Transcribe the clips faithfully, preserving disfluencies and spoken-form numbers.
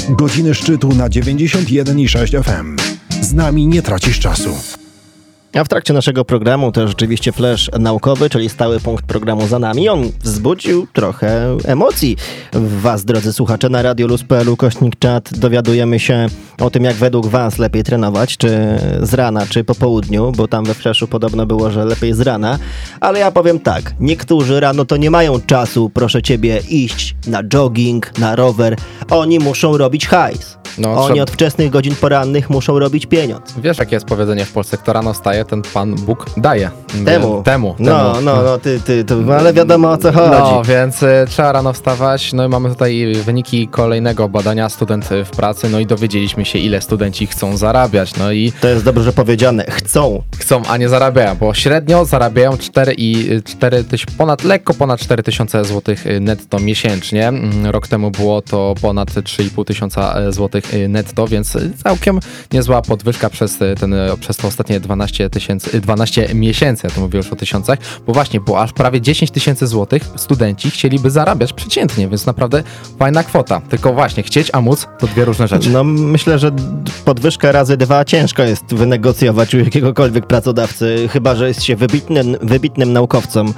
Godziny szczytu na dziewięćdziesiąt jeden i sześć F M. Z nami nie tracisz czasu. A w trakcie naszego programu to rzeczywiście flash naukowy, czyli stały punkt programu za nami. On wzbudził trochę emocji w was, drodzy słuchacze. Na radio luz kropka p l ukośnik czat dowiadujemy się o tym, jak według was lepiej trenować, czy z rana, czy po południu, bo tam we flashu podobno było, że lepiej z rana. Ale ja powiem tak, niektórzy rano to nie mają czasu, proszę ciebie, iść na jogging, na rower. Oni muszą robić hajs. No, Oni trzeba... od wczesnych godzin porannych muszą robić pieniądz. Wiesz, jakie jest powiedzenie w Polsce, kto rano wstaje, ten Pan Bóg daje. Temu. Temu. No, temu. no, no, ty, ty, ty, ale wiadomo o co chodzi. No, więc y, trzeba rano wstawać, no i mamy tutaj wyniki kolejnego badania Student w pracy, no i dowiedzieliśmy się, ile studenci chcą zarabiać, no i... To jest dobrze powiedziane, chcą. Chcą, a nie zarabiają, bo średnio zarabiają cztery i cztery tysiące, ponad, lekko ponad cztery tysiące złotych netto miesięcznie. Rok temu było to ponad trzy i pół tysiąca złotych netto, więc całkiem niezła podwyżka przez, ten, przez te ostatnie dwanaście tysięcy, dwanaście miesięcy, ja tu mówię już o tysiącach, bo właśnie, bo aż prawie dziesięć tysięcy złotych studenci chcieliby zarabiać przeciętnie, więc naprawdę fajna kwota. Tylko właśnie, chcieć, a móc to dwie różne rzeczy. No myślę, że podwyżkę razy dwa ciężko jest wynegocjować u jakiegokolwiek pracodawcy, chyba że jest się wybitnym, wybitnym naukowcem.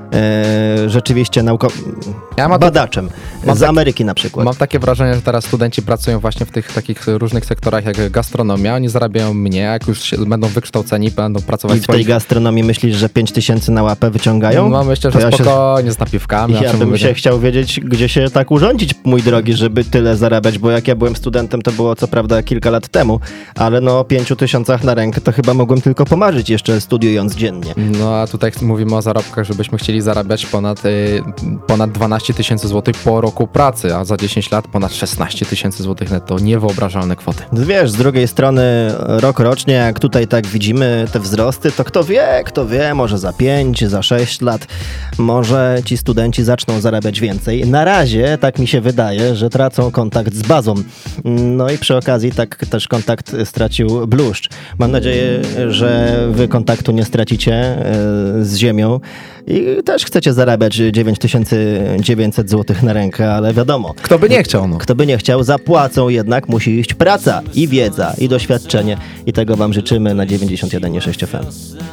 E, rzeczywiście nauko... ja mam badaczem mam z tak, Ameryki na przykład. Mam takie wrażenie, że teraz studenci pracują właśnie w tych takich różnych sektorach jak gastronomia, oni zarabiają mniej, jak już się, będą wykształceni, będą pracować i w swoich... tej gastronomii myślisz, że pięć tysięcy na łapę wyciągają? No myślę, że ja spokojnie, się... z napiwkami. Ja bym mówię... się chciał wiedzieć, gdzie się tak urządzić, mój drogi, żeby tyle zarabiać, bo jak ja byłem studentem, to było co prawda kilka lat temu, ale no o pięciu tysiącach na rękę to chyba mogłem tylko pomarzyć jeszcze studiując dziennie. No a tutaj mówimy o zarobkach, żebyśmy chcieli zarabiać ponad, y, ponad dwanaście tysięcy złotych po roku pracy, a za dziesięć lat ponad szesnaście tysięcy złotych netto. Niewyobrażalne kwoty. Wiesz, z drugiej strony rok rocznie, jak tutaj tak widzimy te wzrosty, to kto wie, kto wie, może za pięć, za sześć lat, może ci studenci zaczną zarabiać więcej. Na razie, tak mi się wydaje, że tracą kontakt z bazą. No i przy okazji tak też kontakt stracił bluszcz. Mam nadzieję, że wy kontaktu nie stracicie y, z ziemią i też chcecie zarabiać dziewięć tysięcy dziewięćset złotych na rękę, ale wiadomo. Kto by nie chciał, no. Kto by nie chciał, zapłacą jednak, musi iść praca i wiedza, i doświadczenie. I tego wam życzymy na dziewięćdziesiąt jeden i sześć F M.